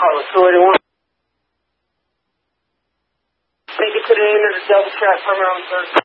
281. Make it to the end of the double track, come around 3rd.